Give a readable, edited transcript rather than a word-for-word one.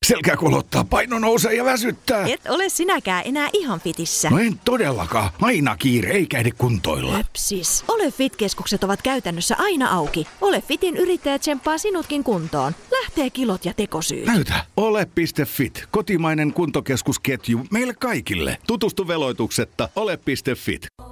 Selkä kolottaa, paino nousee ja väsyttää. Et ole sinäkään enää ihan fitissä. No en todellakaan. Aina kiire, eikä ehdi kuntoilla. Höpsis. Ole Fit-keskukset ovat käytännössä aina auki. Ole Fitin yrittäjä tsemppaa sinutkin kuntoon. Lähtee kilot ja tekosyyt. Näytä. Ole.fit. Kotimainen kuntokeskusketju meille kaikille. Tutustu veloituksetta ole.fit.